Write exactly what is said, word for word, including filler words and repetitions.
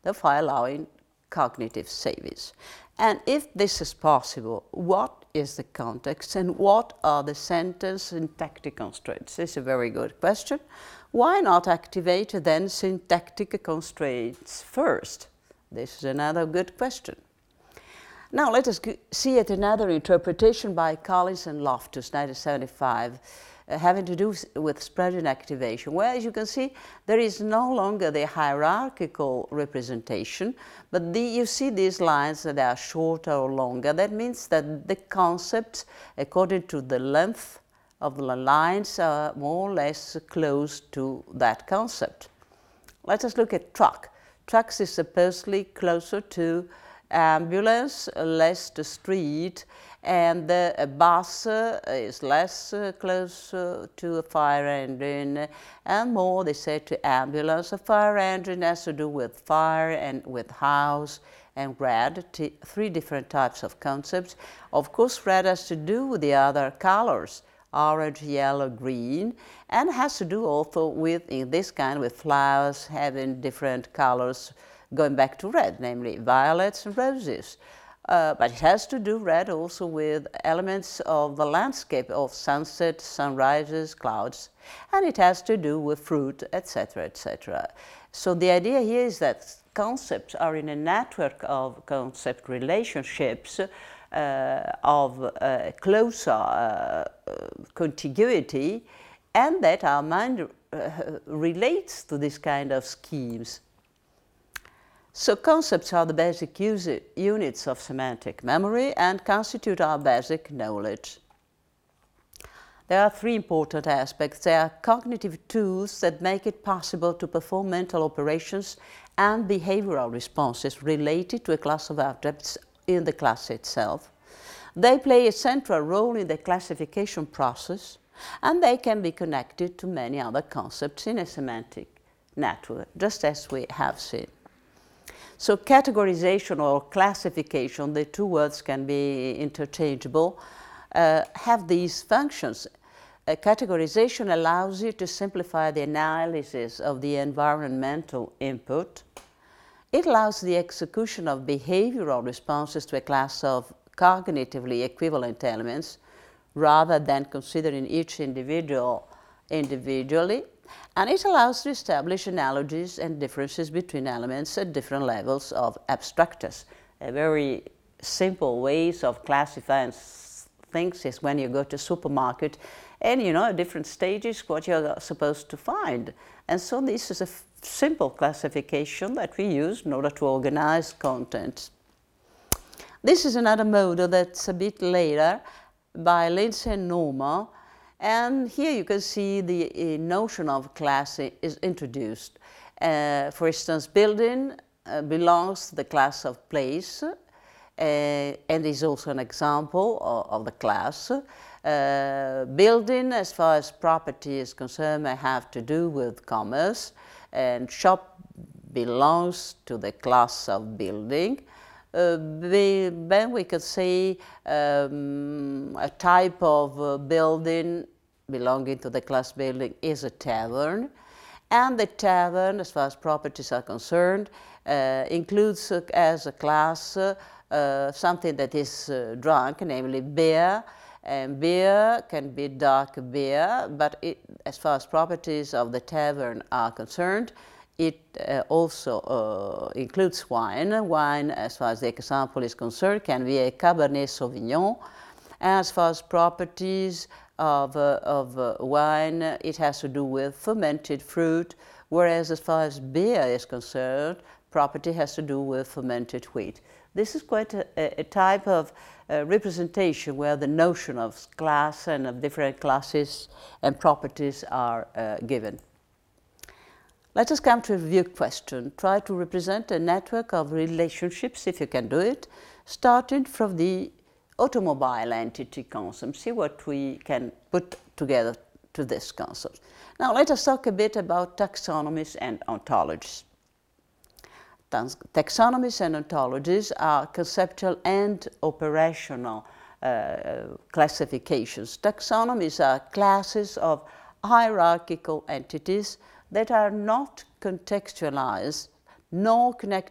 thereby allowing cognitive savings. And if this is possible, what is the context and what are the sentence syntactic constraints? This is a very good question. Why not activate then syntactic constraints first? This is another good question. Now let us see at another interpretation by Collins and Loftus, nineteen seventy-five, uh, having to do with spreading activation, where, as you can see, there is no longer the hierarchical representation, but the, you see these lines that are shorter or longer. That means that the concepts, according to the length of the lines, are more or less close to that concept. Let us look at truck. Trucks is supposedly closer to ambulance, less to street, and the uh, bus uh, is less uh, close uh, to a fire engine, and more, they say, to ambulance. A fire engine has to do with fire and with house and red, three different types of concepts. Of course, red has to do with the other colors, orange, yellow, green, and has to do also with, in this kind, with flowers having different colors going back to red, namely violets and roses. Uh, but it has to do, red, also with elements of the landscape of sunset, sunrises, clouds, and it has to do with fruit, et cetera, et cetera. So the idea here is that concepts are in a network of concept relationships uh, of uh, closer uh, contiguity, and that our mind uh, relates to this kind of schemes. So concepts are the basic units of semantic memory and constitute our basic knowledge. There are three important aspects. They are cognitive tools that make it possible to perform mental operations and behavioral responses related to a class of objects in the class itself. They play a central role in the classification process, and they can be connected to many other concepts in a semantic network, just as we have seen. So categorization or classification, the two words can be interchangeable, uh, have these functions. Uh, categorization allows you to simplify the analysis of the environmental input. It allows the execution of behavioral responses to a class of cognitively equivalent elements rather than considering each individual individually. And it allows to establish analogies and differences between elements at different levels of abstractness. A very simple ways of classifying things is when you go to a supermarket and you know at different stages what you're supposed to find. And so this is a simple classification that we use in order to organize content. This is another model that's a bit later by Lindsay and Norma. And here you can see the uh, notion of class is introduced. Uh, for instance, building uh, belongs to the class of place, uh, and is also an example of, of the class. Uh, building, as far as property is concerned, may have to do with commerce, and shop belongs to the class of building. Uh, we, then we could say um, a type of uh, building belonging to the class building is a tavern, and the tavern, as far as properties are concerned, uh, includes uh, as a class uh, uh, something that is uh, drunk, namely beer, and beer can be dark beer, but it, as far as properties of the tavern are concerned, it uh, also uh, includes wine. Wine, as far as the example is concerned, can be a Cabernet Sauvignon. As far as properties of, uh, of uh, wine, it has to do with fermented fruit, whereas as far as beer is concerned, property has to do with fermented wheat. This is quite a, a type of uh, representation where the notion of class and of different classes and properties are uh, given. Let us come to a review question. Try to represent a network of relationships, if you can do it, starting from the automobile entity concept. See what we can put together to this concept. Now let us talk a bit about taxonomies and ontologies. Taxonomies and ontologies are conceptual and operational uh, classifications. Taxonomies are classes of hierarchical entities that are not contextualized nor connected